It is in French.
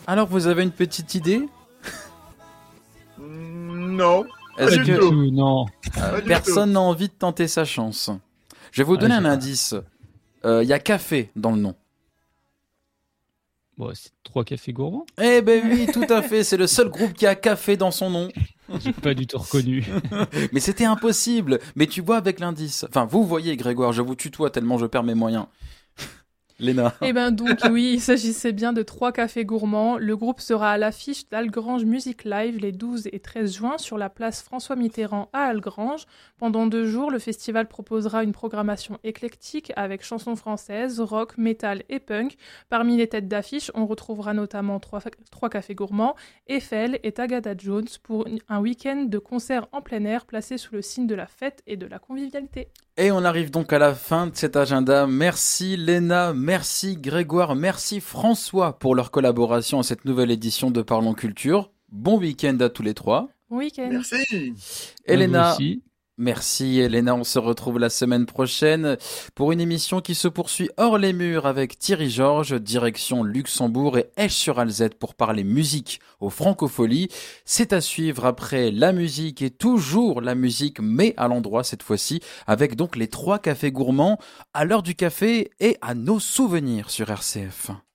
Alors, vous avez une petite idée? Non. Est-ce Pas du que tout. Non. Pas du personne n'a envie de tenter sa chance? Je vais vous donner un j'ai pas. indice. Il y a café dans le nom. Bon, c'est 3 cafés gourmands. Eh ben oui, tout à fait. C'est le seul groupe qui a café dans son nom. J'ai pas du tout reconnu. Mais c'était impossible. Mais tu vois avec l'indice. Enfin, vous voyez, Grégoire, je vous tutoie tellement je perds mes moyens. Léna. Eh ben donc oui, il s'agissait bien de 3 cafés gourmands. Le groupe sera à l'affiche d'Algrange Music Live les 12 et 13 juin sur la place François Mitterrand à Algrange. Pendant 2 jours, le festival proposera une programmation éclectique avec chansons françaises, rock, métal et punk. Parmi les têtes d'affiche, on retrouvera notamment 3 cafés gourmands, Eiffel et Tagada Jones pour un week-end de concerts en plein air placé sous le signe de la fête et de la convivialité. Et on arrive donc à la fin de cet agenda. Merci Léna, merci Grégoire, merci François pour leur collaboration à cette nouvelle édition de Parlons Culture. Bon week-end à tous les trois. Bon week-end. Merci. Elena, Vous aussi. merci Elena, on se retrouve la semaine prochaine pour une émission qui se poursuit hors les murs avec Thierry Georges, direction Luxembourg et Esch-sur-Alzette pour parler musique aux Francopholies. C'est à suivre après la musique et toujours la musique, mais à l'endroit cette fois-ci, avec donc les 3 cafés gourmands à l'heure du café et à nos souvenirs sur RCF.